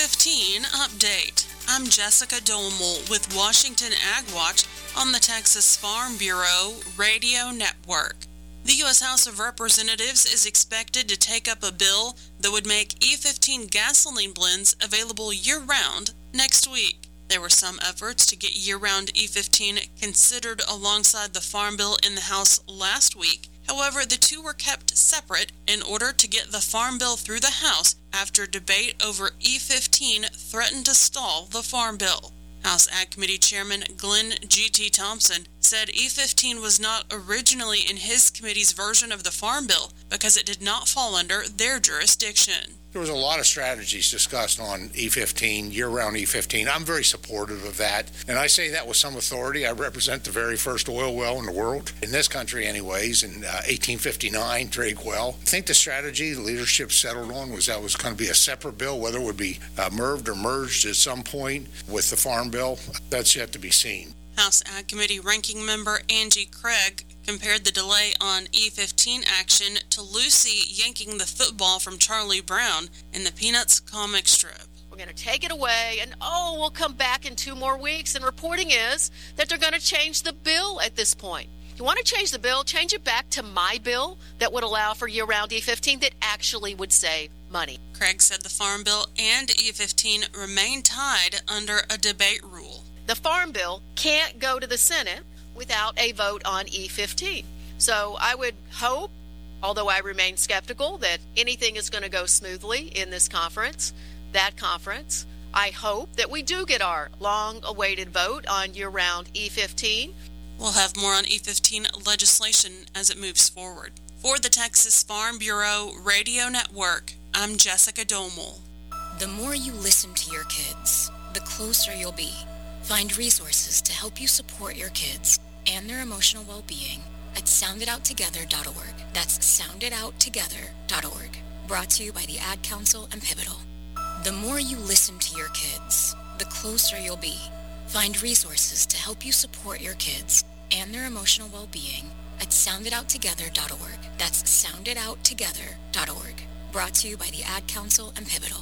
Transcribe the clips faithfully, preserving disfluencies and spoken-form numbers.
fifteen update. I'm Jessica Domel with Washington Ag Watch on the Texas Farm Bureau Radio Network. The U S House of Representatives is expected to take up a bill that would make E fifteen gasoline blends available year-round next week. There were some efforts to get year-round E fifteen considered alongside the Farm Bill in the House last week. However, the two were kept separate in order to get the Farm Bill through the House after debate over E fifteen threatened to stall the Farm Bill. House Ag Committee Chairman Glenn G T. Thompson said E fifteen was not originally in his committee's version of the Farm Bill because it did not fall under their jurisdiction. There was a lot of strategies discussed on E fifteen, year-round E fifteen. I'm very supportive of that, and I say that with some authority. I represent the very first oil well in the world, in this country anyways, in uh, eighteen fifty-nine, Drake Well. I think the strategy the leadership settled on was that was going to be a separate bill, whether it would be uh, merged or merged at some point with the Farm Bill. That's yet to be seen. House Ag Committee Ranking Member Angie Craig compared the delay on E fifteen action to Lucy yanking the football from Charlie Brown in the Peanuts comic strip. We're going to take it away, and oh, we'll come back in two more weeks. And reporting is that they're going to change the bill at this point. If you want to change the bill, change it back to my bill that would allow for year-round E fifteen that actually would save money. Craig said the Farm Bill and E fifteen remain tied under a debate rule. The Farm Bill can't go to the Senate without a vote on E fifteen. So I would hope, although I remain skeptical, that anything is going to go smoothly in this conference, that conference. I hope that we do get our long-awaited vote on year-round E fifteen. We'll have more on E fifteen legislation as it moves forward. For the Texas Farm Bureau Radio Network, I'm Jessica Domel. The more you listen to your kids, the closer you'll be. Find resources to help you support your kids and their emotional well-being at sound it out together dot org. That's sound it out together dot org. Brought to you by the Ad Council and Pivotal. The more you listen to your kids, the closer you'll be. Find resources to help you support your kids and their emotional well-being at sound it out together dot org. That's sound it out together dot org. Brought to you by the Ad Council and Pivotal.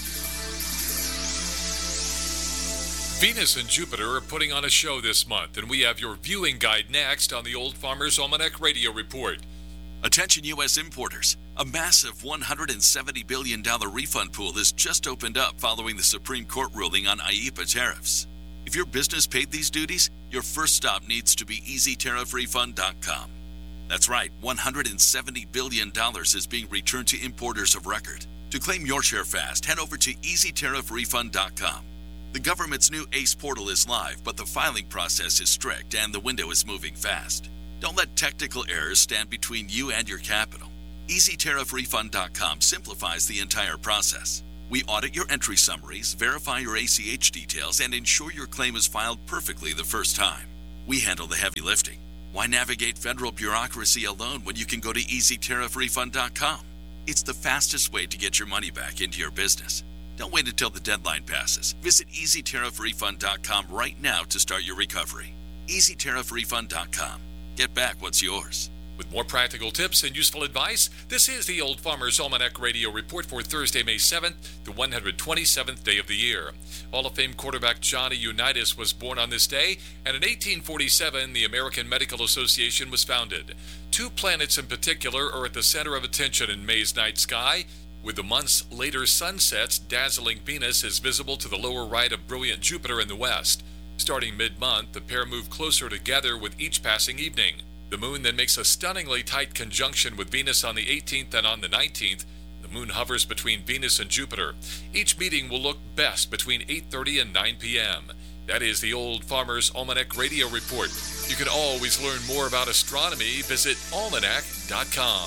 Venus and Jupiter are putting on a show this month, and we have your viewing guide next on the Old Farmer's Almanac Radio Report. Attention U S importers. A massive one hundred seventy billion dollars refund pool has just opened up following the Supreme Court ruling on I E P A tariffs. If your business paid these duties, your first stop needs to be easy tariff refund dot com. That's right, one hundred seventy billion dollars is being returned to importers of record. To claim your share fast, head over to easy tariff refund dot com. The government's new ACE portal is live, but the filing process is strict and the window is moving fast. Don't let technical errors stand between you and your capital. easy tariff refund dot com simplifies the entire process. We audit your entry summaries, verify your A C H details, and ensure your claim is filed perfectly the first time. We handle the heavy lifting. Why navigate federal bureaucracy alone when you can go to easy tariff refund dot com? It's the fastest way to get your money back into your business. Don't wait until the deadline passes. Visit easy tariff refund dot com right now to start your recovery. easy tariff refund dot com. Get back what's yours. With more practical tips and useful advice, this is the Old Farmer's Almanac Radio Report for Thursday, May seventh, the one hundred twenty-seventh day of the year. Hall of Fame quarterback Johnny Unitas was born on this day, and in eighteen forty-seven, the American Medical Association was founded. Two planets in particular are at the center of attention in May's night sky. With the month's later sunsets, dazzling Venus is visible to the lower right of brilliant Jupiter in the west. Starting mid-month, the pair move closer together with each passing evening. The moon then makes a stunningly tight conjunction with Venus on the eighteenth and on the nineteenth. The moon hovers between Venus and Jupiter. Each meeting will look best between eight thirty and nine p.m. That is the Old Farmer's Almanac Radio Report. You can always learn more about astronomy. Visit almanac dot com.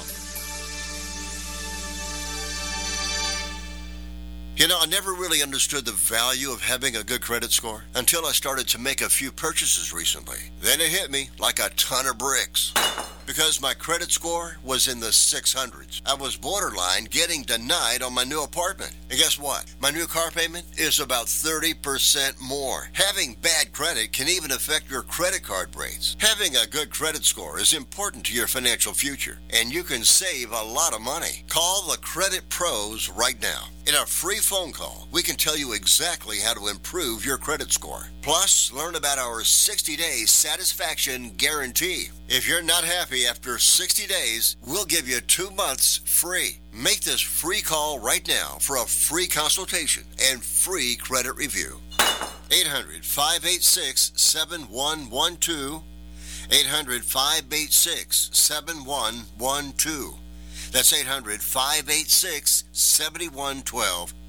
You know, I never really understood the value of having a good credit score until I started to make a few purchases recently. Then it hit me like a ton of bricks. Because my credit score was in the six hundreds. I was borderline getting denied on my new apartment. And guess what? My new car payment is about thirty percent more. Having bad credit can even affect your credit card rates. Having a good credit score is important to your financial future, and you can save a lot of money. Call the Credit Pros right now. In a free phone call, we can tell you exactly how to improve your credit score. Plus, learn about our sixty-day satisfaction guarantee. If you're not happy after sixty days, we'll give you two months free. Make this free call right now for a free consultation and free credit review. eight hundred, five eight six, seven one one two. eight hundred, five eight six, seven one one two. That's eight hundred, five eight six, seven one one two.